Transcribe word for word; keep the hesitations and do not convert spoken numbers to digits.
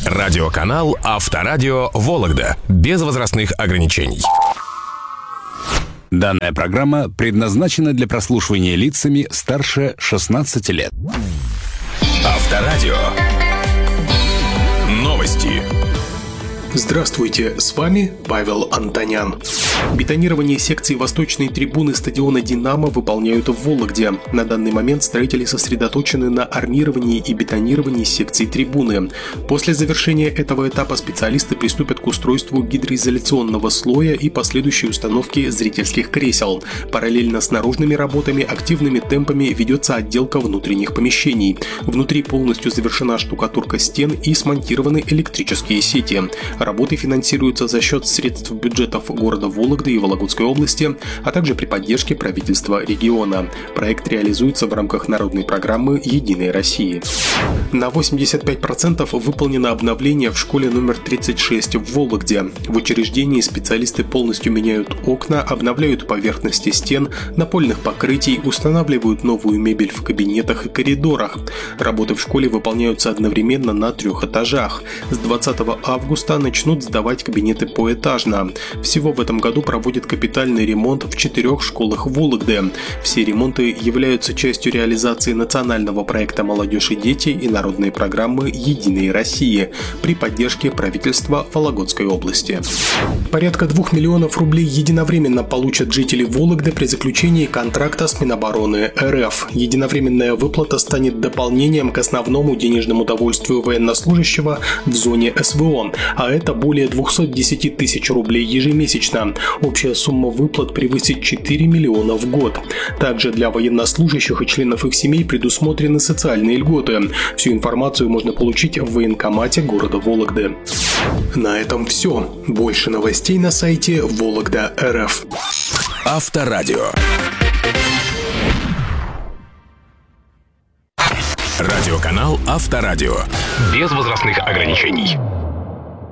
Радиоканал Авторадио Вологда. Без возрастных ограничений. Данная программа предназначена для прослушивания лицами старше шестнадцати лет. Авторадио. Новости. Здравствуйте, с вами Павел Антонян. Бетонирование секции восточной трибуны стадиона «Динамо» выполняют в Вологде. На данный момент строители сосредоточены на армировании и бетонировании секции трибуны. После завершения этого этапа специалисты приступят к устройству гидроизоляционного слоя и последующей установке зрительских кресел. Параллельно с наружными работами активными темпами ведется отделка внутренних помещений. Внутри полностью завершена штукатурка стен и смонтированы электрические сети. Работы финансируются за счет средств бюджетов города Вологды и Вологодской области, а также при поддержке правительства региона. Проект реализуется в рамках народной программы «Единой России». На восемьдесят пять процентов выполнено обновление в школе номер тридцать шесть в Вологде. В учреждении специалисты полностью меняют окна, обновляют поверхности стен, напольных покрытий, устанавливают новую мебель в кабинетах и коридорах. Работы в школе выполняются одновременно на трех этажах. С двадцатого августа начнут сдавать кабинеты поэтажно. Всего в этом году проводят капитальный ремонт в четырех школах Вологды. Все ремонты являются частью реализации национального проекта «Молодежь и дети» и народной программы «Единой России» при поддержке правительства Вологодской области. Порядка двух миллионов рублей единовременно получат жители Вологды при заключении контракта с Минобороны РФ. Единовременная выплата станет дополнением к основному денежному удовольствию военнослужащего в зоне СВО, а это более двести десять тысяч рублей ежемесячно. Общая сумма выплат превысит четыре миллиона в год. Также для военнослужащих и членов их семей предусмотрены социальные льготы. Всю информацию можно получить в военкомате города Вологды. На этом все. Больше новостей на сайте Вологда точка эр эф. Авторадио. Радиоканал Авторадио. Без возрастных ограничений.